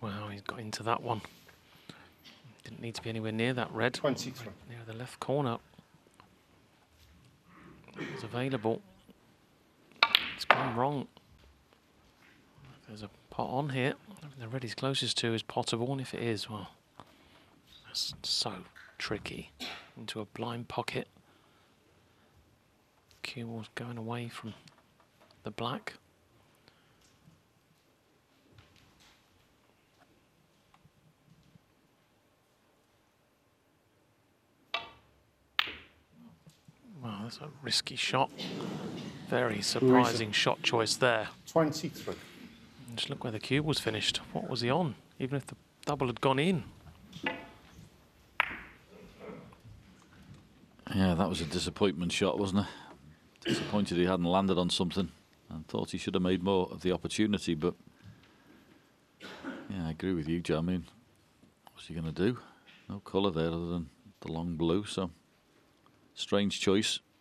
Well, he's got into that one. Didn't need to be anywhere near that red. 23. Near the left corner. It was available. It's gone wrong. There's a pot on here. The red he's closest to is potable, and if it is, well, that's so tricky. Into a blind pocket. Cue ball's going away from the black. Wow, that's a risky shot. Very surprising shot choice there. 23. Just look where the cue was finished. What was he on? Even if the double had gone in. Yeah, that was a disappointment shot, wasn't it? Disappointed he hadn't landed on something and thought he should have made more of the opportunity, but yeah, I agree with you, Joe. I mean, what's he going to do? No colour there other than the long blue, so strange choice.